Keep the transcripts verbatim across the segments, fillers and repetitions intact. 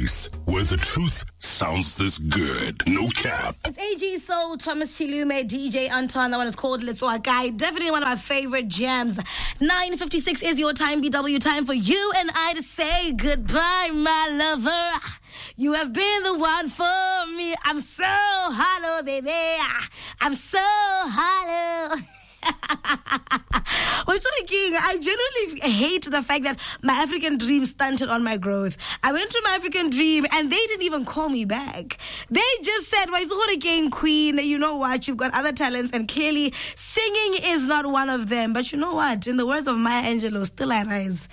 place where the truth sounds this good. No cap. It's A G Soul, Thomas Chilume, D J Anton. That one is called Let's Walk Guy. Definitely one of my favorite jams. nine fifty-six is your time, B W time for you and I to say goodbye, my lover. You have been the one for me. I'm so hollow, baby. I'm so hollow. Well, King, I genuinely hate the fact that my African dream stunted on my growth. I went to my African dream and they didn't even call me back. They just said, well, King Queen, you know what? You've got other talents and clearly singing is not one of them. But you know what? In the words of Maya Angelou, still I rise.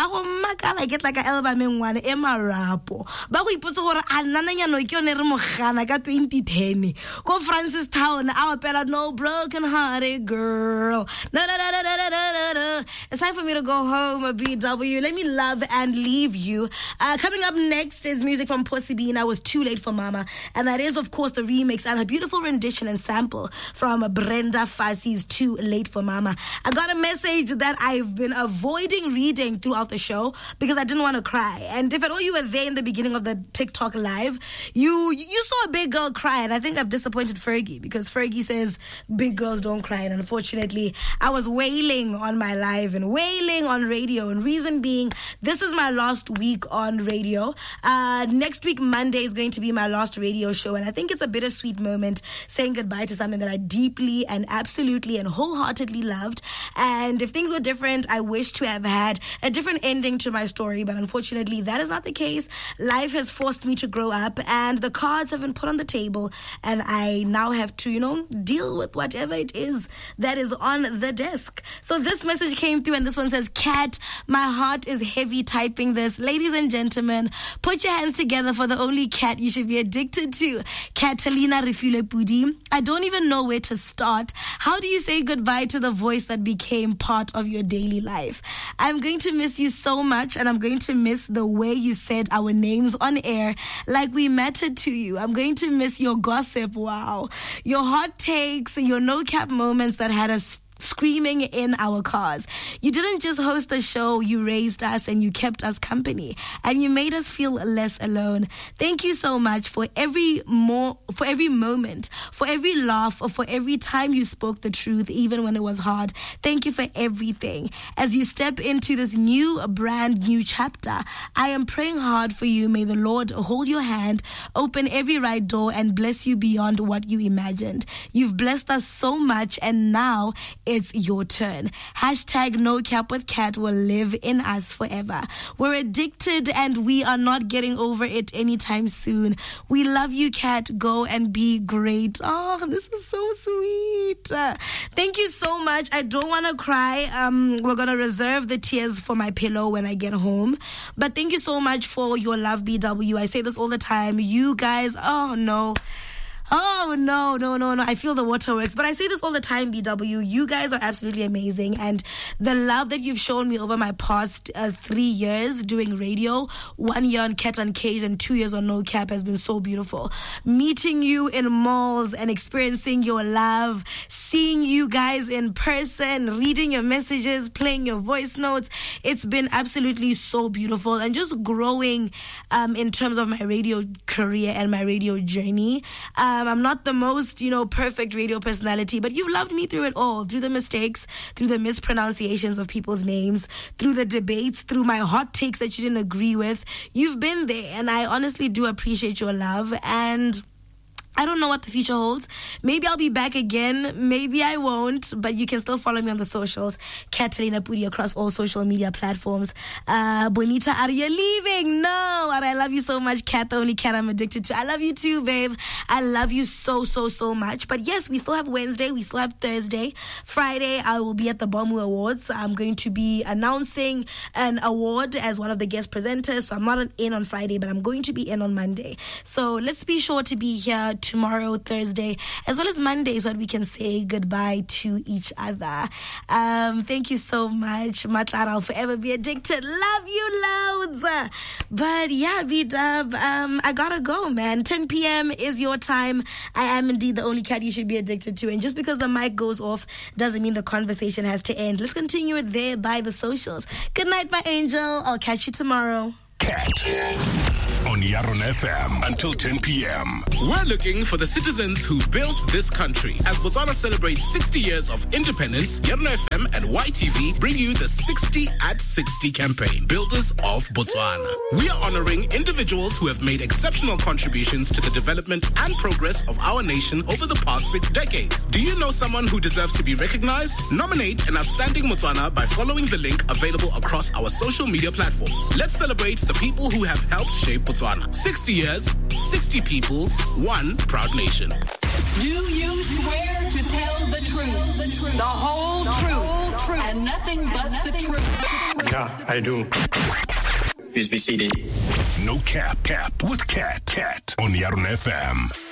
I get like an album in one, Emma Rapo. But we put over Ananayano Kyonermohana, got twenty ten. Go Francis Town, our pella, no broken hearted girl. Girl. No, no, no, no, no, no, no, no. It's time for me to go home, B W. Let me love and leave you. Uh, coming up next is music from Pussy Bina with Too Late for Mama. And that is, of course, the remix and a beautiful rendition and sample from Brenda Fassie's Too Late for Mama. I got a message that I've been avoiding reading throughout the show because I didn't want to cry. And if at all you were there in the beginning of the TikTok live, you you saw a big girl cry. And I think I've disappointed Fergie because Fergie says big girls don't cry. And unfortunately, Unfortunately, I was wailing on my live and wailing on radio. And reason being, this is my last week on radio. Uh, next week, Monday, is going to be my last radio show. And I think it's a bittersweet moment saying goodbye to something that I deeply and absolutely and wholeheartedly loved. And if things were different, I wish to have had a different ending to my story. But unfortunately, that is not the case. Life has forced me to grow up and the cards have been put on the table. And I now have to, you know, deal with whatever it is that is on the desk. So this message came through and this one says, Kat, my heart is heavy typing this. Ladies and gentlemen, put your hands together for the only cat you should be addicted to, Catalina Refule Pudi. I don't even know where to start. How do you say goodbye to the voice that became part of your daily life? I'm going to miss you so much and I'm going to miss the way you said our names on air like we mattered to you. I'm going to miss your gossip. Wow. Your hot takes, your no cap moments that had us screaming in our cars. You didn't just host the show, you raised us and you kept us company and you made us feel less alone. Thank you so much for every more for every moment, for every laugh, or for every time you spoke the truth even when it was hard. Thank you for everything. As you step into this new brand new chapter, I am praying hard for you. May the Lord hold your hand, open every right door and bless you beyond what you imagined. You've blessed us so much and now it's your turn. Hashtag No Cap with Kat will live in us forever. We're addicted and we are not getting over it anytime soon. We love you, Kat. Go and be great. Oh, this is so sweet. Uh, thank you so much. I don't want to cry. Um, we're going to reserve the tears for my pillow when I get home. But thank you so much for your love, B W. I say this all the time. You guys, oh no. Oh, no, no, no, no. I feel the waterworks. But I say this all the time, B W. You guys are absolutely amazing. And the love that you've shown me over my past uh, three years doing radio, one year on Cat Uncaged and two years on No Cap has been so beautiful. Meeting you in malls and experiencing your love, seeing you guys in person, reading your messages, playing your voice notes. It's been absolutely so beautiful and just growing um, in terms of my radio career and my radio journey. Um, I'm not the most, you know, perfect radio personality, but you've loved me through it all, through the mistakes, through the mispronunciations of people's names, through the debates, through my hot takes that you didn't agree with. You've been there, and I honestly do appreciate your love, and I don't know what the future holds. Maybe I'll be back again. Maybe I won't. But you can still follow me on the socials. Catalina Pudi across all social media platforms. Uh, Bonita, are you leaving? No. And I love you so much, Kat, the only cat I'm addicted to. I love you too, babe. I love you so, so, so much. But yes, we still have Wednesday. We still have Thursday. Friday, I will be at the Bomu Awards. I'm going to be announcing an award as one of the guest presenters. So I'm not in on Friday, but I'm going to be in on Monday. So let's be sure to be here tomorrow, Thursday, as well as Monday, so that we can say goodbye to each other. Um, thank you so much, Matlar. I'll forever be addicted. Love you loads. But yeah, B-Dub, um, I gotta go, man. ten p.m. is your time. I am indeed the only cat you should be addicted to. And just because the mic goes off doesn't mean the conversation has to end. Let's continue it there by the socials. Good night, my angel. I'll catch you tomorrow. Cat. On Yaron F M until ten p.m. We're looking for the citizens who built this country. As Botswana celebrates sixty years of independence, Yaron F M and Y T V bring you the sixty at sixty campaign, Builders of Botswana. We are honoring individuals who have made exceptional contributions to the development and progress of our nation over the past six decades. Do you know someone who deserves to be recognized? Nominate an outstanding Botswana by following the link available across our social media platforms. Let's celebrate the people who have helped shape Botswana. sixty years, sixty people, one proud nation. Do you swear to tell the truth, the, truth, the whole the truth, whole truth, and nothing but nothing the truth? Yeah, I do. Please be seated. No cap, cap with Cat, Cat on Yaron F M.